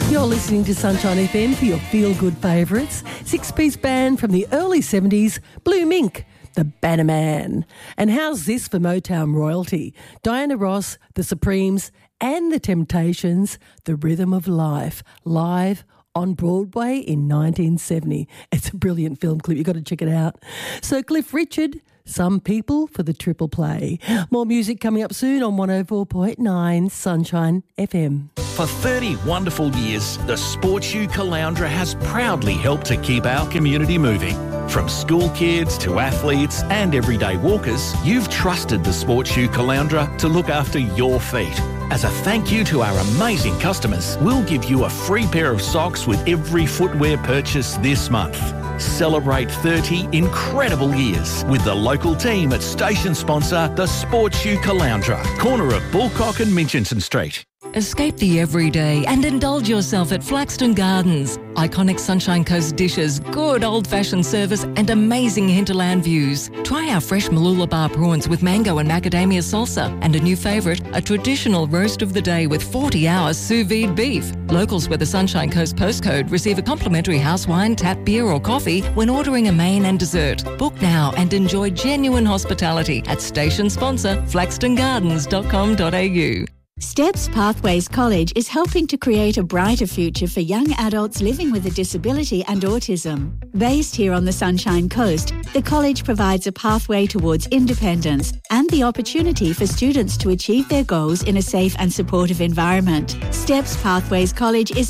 You're listening to Sunshine FM for your feel-good favourites. Six-piece band from the early 70s, Blue Mink, the Bannerman. And how's this for Motown royalty? Diana Ross, the Supremes and the Temptations, The Rhythm of Life, live on Broadway in 1970. It's a brilliant film clip. You've got to check it out. So Cliff Richard, Some People for the Triple Play. More music coming up soon on 104.9 Sunshine FM. For 30 wonderful years, the Sports U Caloundra has proudly helped to keep our community moving. From school kids to athletes and everyday walkers, you've trusted the Sports U Caloundra to look after your feet. As a thank you to our amazing customers, we'll give you a free pair of socks with every footwear purchase this month. Celebrate 30 incredible years with the local team at station sponsor, the Sports U Caloundra, corner of Bullcock and Minchinson Street. Escape the everyday and indulge yourself at Flaxton Gardens. Iconic Sunshine Coast dishes, good old-fashioned service and amazing hinterland views. Try our fresh Malula bar prawns with mango and macadamia salsa, and a new favourite, a traditional roast of the day with 40 hours sous vide beef. Locals with a Sunshine Coast postcode receive a complimentary house wine, tap beer or coffee when ordering a main and dessert. Book now and enjoy genuine hospitality at station sponsor flaxtongardens.com.au. Steps Pathways College is helping to create a brighter future for young adults living with a disability and autism. Based here on the Sunshine Coast, the college provides a pathway towards independence and the opportunity for students to achieve their goals in a safe and supportive environment. Steps Pathways College is